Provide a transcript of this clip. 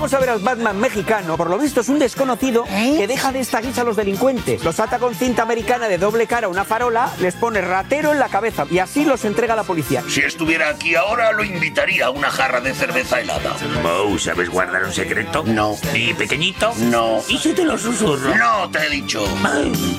vamos a ver al Batman mexicano. Por lo visto es un desconocido que deja de esta guisa a los delincuentes. Los ata con cinta americana de doble cara a una farola, les pone ratero en la cabeza y así los entrega a la policía. Si estuviera aquí ahora, lo invitaría a una jarra de cerveza helada. Moe, ¿sabes guardar un secreto? No. ¿Y pequeñito? No. ¿Y si te lo susurro? No, te he dicho. Moe.